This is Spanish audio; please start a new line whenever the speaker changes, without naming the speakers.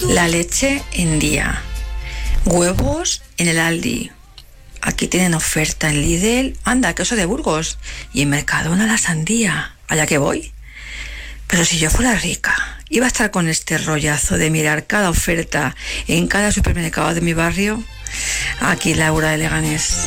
La leche en día. Huevos en el Aldi. Aquí tienen oferta en Lidl. Anda, queso de Burgos. Y en Mercadona la sandía. Allá que voy. Pero si yo fuera rica, iba a estar con este rollazo de mirar cada oferta en cada supermercado de mi barrio. Aquí Laura de Leganés.